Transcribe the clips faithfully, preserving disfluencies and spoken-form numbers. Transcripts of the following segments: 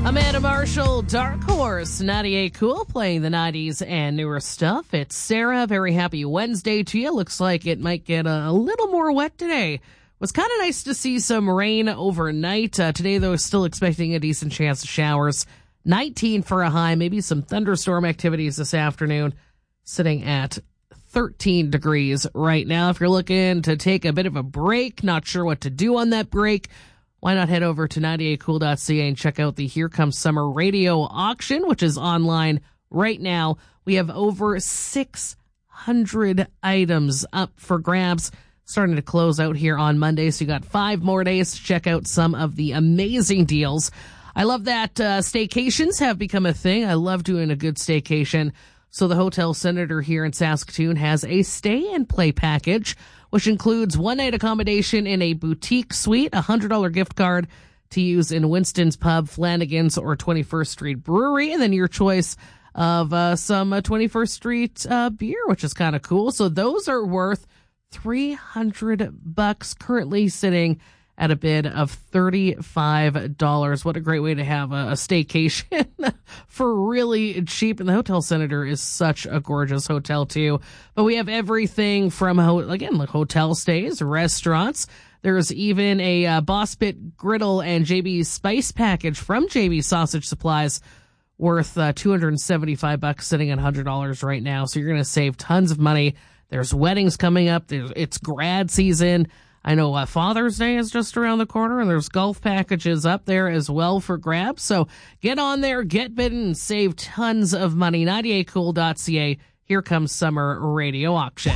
Amanda Marshall, Dark Horse, ninety-eight Cool, playing the nineties and newer stuff. It's Sarah. Very happy Wednesday to you. Looks like it might get a, a little more wet today. It was kind of nice to see some rain overnight. Uh, today, though, still expecting a decent chance of showers. nineteen for a high, maybe some thunderstorm activities this afternoon. Sitting at thirteen degrees right now. If you're looking to take a bit of a break, not sure what to do on that break, why not head over to ninety-eight cool dot c a and check out the Here Comes Summer radio auction, which is online right now. We have over six hundred items up for grabs, starting to close out here on Monday. So you got five more days to check out some of the amazing deals. I love that uh, staycations have become a thing. I love doing a good staycation. So the Hotel Senator here in Saskatoon has a stay and play package, which includes one night accommodation in a boutique suite, a one hundred dollars gift card to use in Winston's Pub, Flanagan's, or twenty-first Street Brewery, and then your choice of uh, some uh, twenty-first Street uh, beer, which is kind of cool. So those are worth three hundred bucks, currently sitting at a bid of thirty-five dollars. What a great way to have a, a staycation for really cheap. And the Hotel Senator is such a gorgeous hotel too. But we have everything from, again, like hotel stays, restaurants. There's even a uh, Boss Pit Griddle and J B's Spice package from J B Sausage Supplies, worth uh, two hundred seventy-five bucks, sitting at one hundred dollars right now. So you're going to save tons of money. There's weddings coming up. There's, it's grad season. I know uh, Father's Day is just around the corner, and there's golf packages up there as well for grabs. So get on there, get bidden, and save tons of money. ninety-eight cool dot c a. Here Comes Summer radio auction.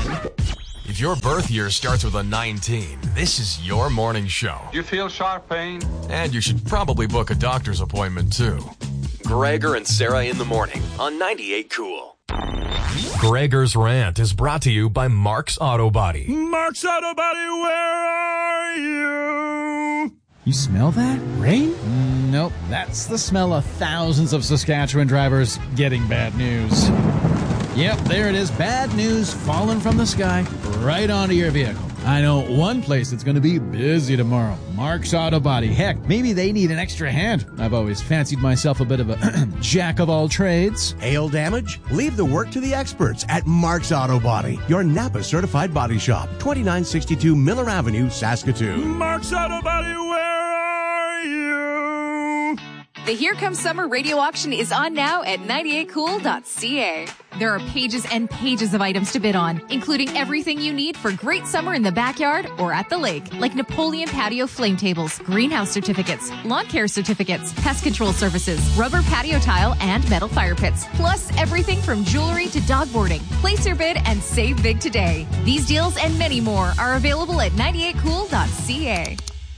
If your birth year starts with a nineteen, this is your morning show. You feel sharp pain? And you should probably book a doctor's appointment, too. Gregor and Sarah in the morning on ninety-eight Cool. Gregor's Rant is brought to you by Mark's Auto Body. Mark's Auto Body, where are you? You smell that? Rain? Mm, nope, that's the smell of thousands of Saskatchewan drivers getting bad news. Yep, there it is. Bad news falling from the sky right onto your vehicle. I know one place that's going to be busy tomorrow. Mark's Auto Body. Heck, maybe they need an extra hand. I've always fancied myself a bit of a jack of all trades. Hail damage? Leave the work to the experts at Mark's Auto Body, your Napa certified body shop. twenty-nine sixty-two Miller Avenue, Saskatoon. Mark's Auto Body, where are you? The Here Comes Summer radio auction is on now at ninety-eight cool dot c a. There are pages and pages of items to bid on, including everything you need for great summer in the backyard or at the lake, like Napoleon patio flame tables, greenhouse certificates, lawn care certificates, pest control services, rubber patio tile, and metal fire pits, plus everything from jewelry to dog boarding. Place your bid and save big today. These deals and many more are available at ninety-eight cool dot c a.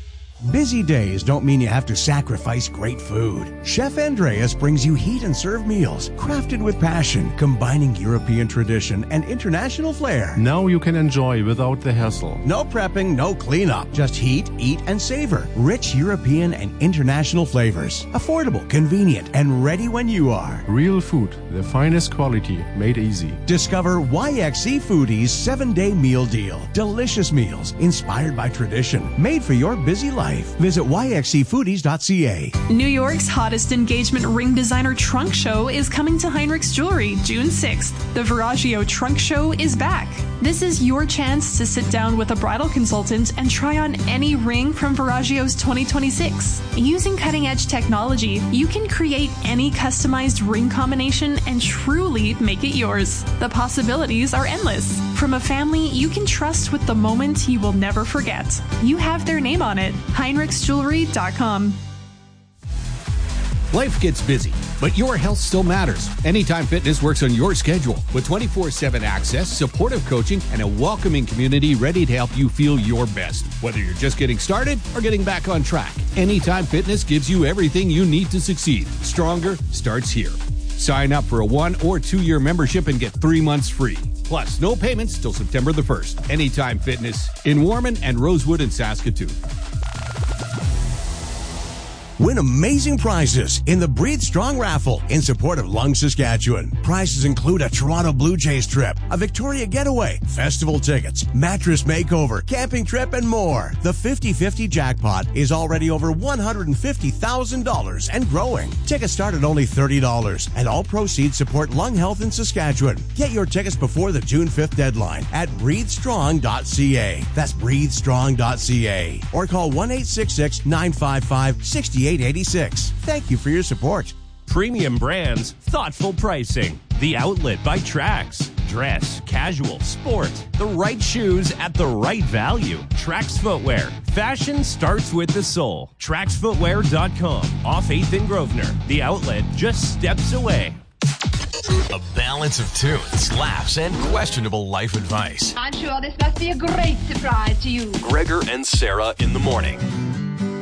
Busy days don't mean you have to sacrifice great food. Chef Andreas brings you heat and serve meals crafted with passion, combining European tradition and international flair. Now you can enjoy without the hassle. No prepping, no cleanup. Just heat, eat, and savor. Rich European and international flavors. Affordable, convenient, and ready when you are. Real food, the finest quality, made easy. Discover Y X C Foodie's seven-day meal deal. Delicious meals inspired by tradition, made for your busy life. Visit y x c foodies dot c a. New York's hottest engagement ring designer trunk show is coming to Heinrich's Jewelry June sixth. The Veragio Trunk Show is back. This is your chance to sit down with a bridal consultant and try on any ring from Veragio's twenty twenty-six. Using cutting-edge technology, you can create any customized ring combination and truly make it yours. The possibilities are endless. From a family you can trust with the moment you will never forget. You have their name on it. heinrichs jewelry dot com. Life gets busy, but your health still matters. Anytime Fitness works on your schedule with twenty-four seven access, supportive coaching, and a welcoming community ready to help you feel your best. Whether you're just getting started or getting back on track, Anytime Fitness gives you everything you need to succeed. Stronger starts here. Sign up for a one or two year membership and get three months free. Plus, no payments till September the first. Anytime Fitness in Warman and Rosewood in Saskatoon. Win amazing prizes in the Breathe Strong raffle in support of Lung, Saskatchewan. Prizes include a Toronto Blue Jays trip, a Victoria getaway, festival tickets, mattress makeover, camping trip, and more. The fifty fifty jackpot is already over one hundred fifty thousand dollars and growing. Tickets start at only thirty dollars, and all proceeds support lung health in Saskatchewan. Get your tickets before the June fifth deadline at breathe strong dot c a. That's breathe strong dot c a. Or call one eight six six, nine five five, six eight eight six. Thank you for your support. Premium brands, thoughtful pricing. The Outlet by Trax. Dress, casual, sport. The right shoes at the right value. Trax Footwear. Fashion starts with the sole. trax footwear dot com. Off eighth and Grosvenor. The Outlet just steps away. A balance of tunes, laughs, and questionable life advice. I'm sure this must be a great surprise to you. Gregor and Sarah in the morning.